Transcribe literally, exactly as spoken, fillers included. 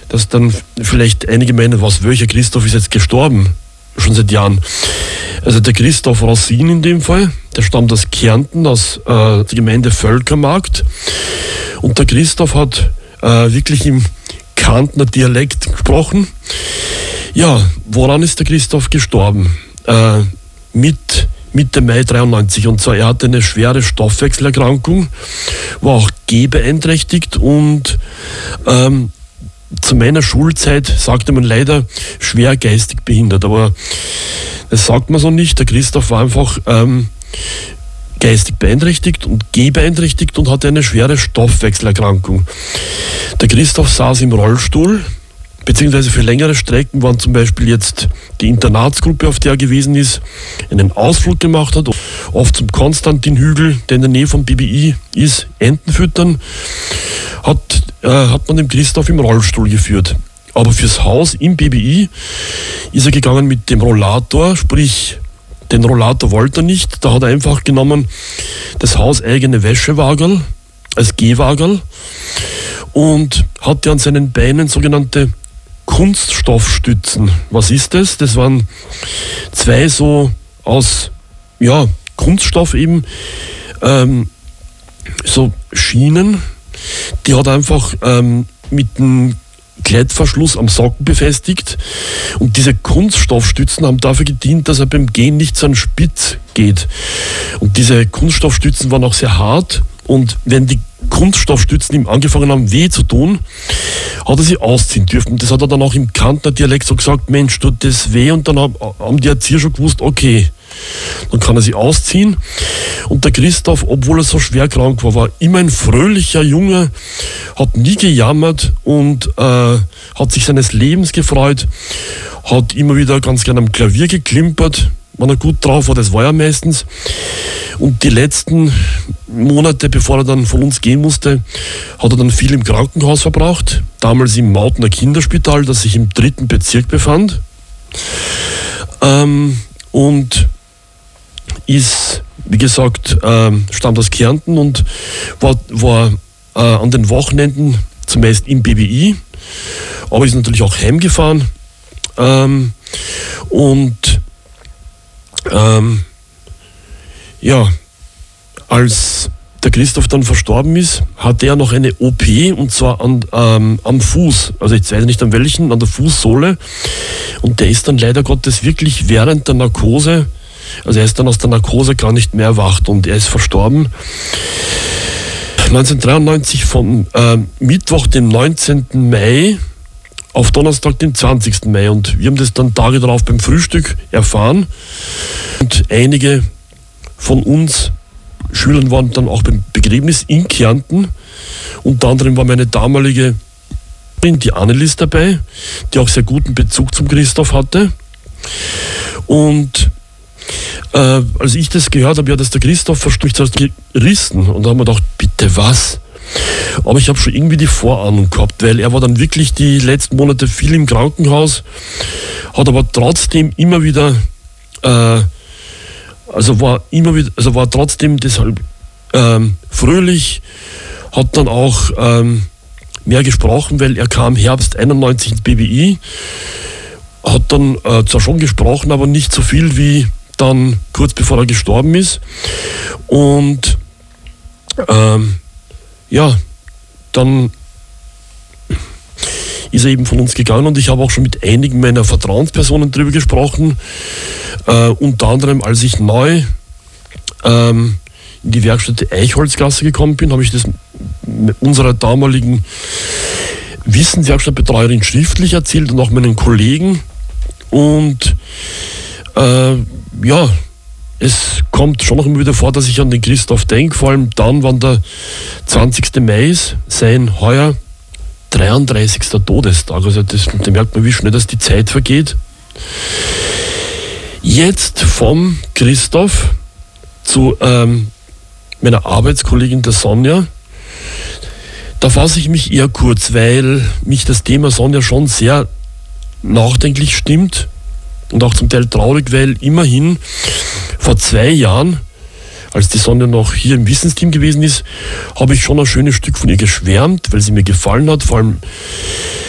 dass dann vielleicht einige meinen, was, welcher Christoph ist jetzt gestorben? Schon seit Jahren. Also der Christoph Rossin in dem Fall, der stammt aus Kärnten, aus äh, der Gemeinde Völkermarkt. Und der Christoph hat äh, wirklich im Kärntner Dialekt gesprochen. Ja, woran ist der Christoph gestorben? Äh, mit Mitte Mai dreiundneunzig. Und zwar, er hatte eine schwere Stoffwechselerkrankung, war auch gehbeeinträchtigt und ähm, zu meiner Schulzeit sagte man leider schwer geistig behindert. Aber das sagt man so nicht. Der Christoph war einfach ähm, geistig beeinträchtigt und gehbeeinträchtigt und hatte eine schwere Stoffwechselerkrankung. Der Christoph saß im Rollstuhl, beziehungsweise für längere Strecken waren zum Beispiel jetzt die Internatsgruppe, auf der er gewesen ist, einen Ausflug gemacht hat, oft zum Konstantinhügel, der in der Nähe vom B B I ist, Enten füttern, hat, äh, hat man den Christoph im Rollstuhl geführt. Aber fürs Haus im B B I ist er gegangen mit dem Rollator, sprich, den Rollator wollte er nicht, da hat er einfach genommen das hauseigene Wäschewagerl als Gehwagerl und hatte an seinen Beinen sogenannte Kunststoffstützen. Was ist das? Das waren zwei so aus ja, Kunststoff eben, ähm, so Schienen, die hat er einfach ähm, mit einem Klettverschluss am Socken befestigt und diese Kunststoffstützen haben dafür gedient, dass er beim Gehen nicht so an Spitz geht. Und diese Kunststoffstützen waren auch sehr hart und wenn die Kunststoffstützen ihm angefangen haben weh zu tun, hat er sie ausziehen dürfen. Und das hat er dann auch im Kärntner Dialekt so gesagt, Mensch, tut das weh? Und dann haben die Erzieher schon gewusst, okay, dann kann er sie ausziehen. Und der Christoph, obwohl er so schwer krank war, war immer ein fröhlicher Junge, hat nie gejammert und äh, hat sich seines Lebens gefreut, hat immer wieder ganz gerne am Klavier geklimpert, wenn er gut drauf war, das war er meistens. Und die letzten Monate, bevor er dann von uns gehen musste, hat er dann viel im Krankenhaus verbracht. Damals im Mautener Kinderspital, das sich im dritten Bezirk befand. Ähm, und ist, wie gesagt, ähm, stammt aus Kärnten und war, war äh, an den Wochenenden zumeist im B B I, aber ist natürlich auch heimgefahren. Ähm, und ähm, ja, als der Christoph dann verstorben ist, hatte er noch eine O P und zwar an, ähm, am Fuß, also ich weiß nicht an welchen, an der Fußsohle und der ist dann leider Gottes wirklich während der Narkose, also er ist dann aus der Narkose gar nicht mehr erwacht und er ist verstorben. neunzehnhundertdreiundneunzig vom äh, Mittwoch, dem neunzehnten Mai auf Donnerstag, den zwanzigsten Mai und wir haben das dann Tage darauf beim Frühstück erfahren und einige von uns Schülern waren dann auch beim Begräbnis in Kärnten. Unter anderem war meine damalige die Annelies dabei, die auch sehr guten Bezug zum Christoph hatte. Und äh, als ich das gehört habe, ja, dass der Christoph verspricht, zuerst gerissen. Und da haben wir gedacht, bitte was? Aber ich habe schon irgendwie die Vorahnung gehabt, weil er war dann wirklich die letzten Monate viel im Krankenhaus, hat aber trotzdem immer wieder äh, Also war immer wieder, also war trotzdem deshalb ähm, fröhlich, hat dann auch ähm, mehr gesprochen, weil er kam Herbst einundneunzig ins B B I, hat dann äh, zwar schon gesprochen, aber nicht so viel wie dann kurz bevor er gestorben ist. Und ähm, ja, dann ist er eben von uns gegangen und ich habe auch schon mit einigen meiner Vertrauenspersonen darüber gesprochen. Äh, unter anderem, als ich neu ähm, in die Werkstätte Eichholzgasse gekommen bin, habe ich das unserer damaligen Wissenswerkstattbetreuerin schriftlich erzählt und auch meinen Kollegen. Und äh, ja, es kommt schon noch immer wieder vor, dass ich an den Christoph denke, vor allem dann, wann der zwanzigste Mai ist, sein heuer dreiunddreißigster Todestag. Also das, da merkt man, wie schnell dass die Zeit vergeht. Jetzt vom Christoph zu ähm, meiner Arbeitskollegin der Sonja. Da fasse ich mich eher kurz, weil mich das Thema Sonja schon sehr nachdenklich stimmt und auch zum Teil traurig, weil immerhin vor zwei Jahren, als die Sonja noch hier im Wissensteam gewesen ist, habe ich schon ein schönes Stück von ihr geschwärmt, weil sie mir gefallen hat, vor allem